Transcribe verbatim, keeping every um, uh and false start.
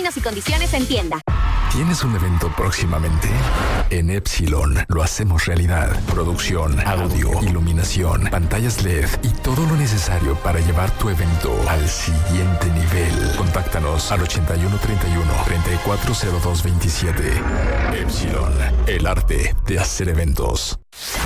Términos y condiciones en tienda. ¿Tienes un evento próximamente? En Epsilon lo hacemos realidad. Producción, audio, iluminación, pantallas L E D y todo lo necesario para llevar tu evento al siguiente nivel. Contáctanos al ochenta y uno treinta y uno, treinta y cuatro cero dos veintisiete. Epsilon, el arte de hacer eventos.